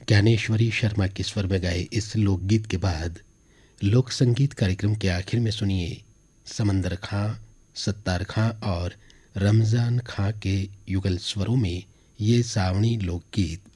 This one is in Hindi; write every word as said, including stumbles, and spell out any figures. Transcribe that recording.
ज्ञानेश्वरी शर्मा के स्वर में गाए इस लोकगीत के बाद लोक संगीत कार्यक्रम के आखिर में सुनिए समंदर खां, सत्तार खां और रमजान खां के युगल स्वरों में ये सावणी लोकगीत